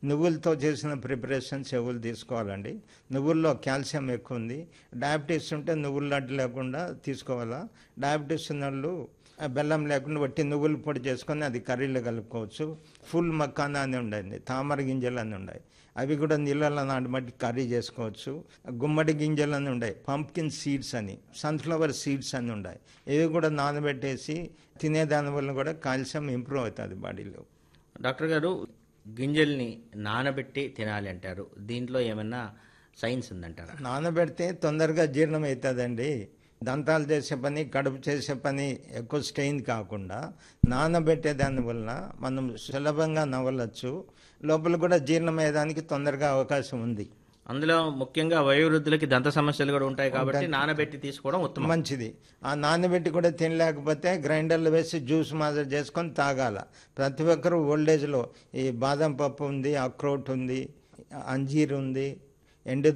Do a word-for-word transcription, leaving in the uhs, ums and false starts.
నువ్వులతో చేసిన ప్రిపరేషన్స్ ఎవరు తీసుకోవాలండి. నువ్వుల్లో కాల్షియం ఎక్కువ ఉంది. డయాబెటీస్ ఉంటే నువ్వుల లడ్డు లేకుండా తీసుకోవాలా. డయాబెటీస్ ఉన్న వాళ్ళు ఆ బెల్లం లేకుండా వట్టి నువ్వుల పొడి చేసుకొని అది కర్రీలో కలుపుకోవచ్చు. ఫుల్ మక్కానా అని ఉండండి, తామర గింజలు అని ఉన్నాయి, అవి కూడా నీళ్ళలో నానబెట్టి కర్రీ చేసుకోవచ్చు. గుమ్మడి గింజలు అని ఉన్నాయి, పంప్కిన్ సీడ్స్ అని, సన్ఫ్లవర్ సీడ్స్ అని ఉన్నాయి, ఇవి కూడా నానబెట్టేసి తినేదాని వల్ల కూడా కాల్షియం ఇంప్రూవ్ అవుతుంది బాడీలో. డాక్టర్ గారు, గింజల్ని నానబెట్టి తినాలి అంటారు, దీంట్లో ఏమన్నా సైన్స్ ఉందంటారా? నానబెడితే తొందరగా జీర్ణం అవుతుందండి. దంతాలు చేసే పని, కడుపు చేసే పని ఎక్కువ స్ట్రెయిన్ కాకుండా నానబెట్టే దాని వలన మనం సులభంగా నవలచ్చు. లోపల కూడా జీర్ణమయ్యేదానికి తొందరగా అవకాశం ఉంది. అందులో ముఖ్యంగా వయోవృద్ధులకి దంత సమస్యలు కూడా ఉంటాయి కాబట్టి నానబెట్టి తీసుకోవడం ఉత్తమం, మంచిది. ఆ నానబెట్టి కూడా తినలేకపోతే గ్రైండర్లో వేసి జ్యూస్ మాదిరి చేసుకొని తాగాల. ప్రతి ఒక్కరూ ఓల్డేజ్లో ఈ బాదం పప్పు ఉంది, అక్రోట్ ఉంది, అంజీర్ ఉంది, ఎండు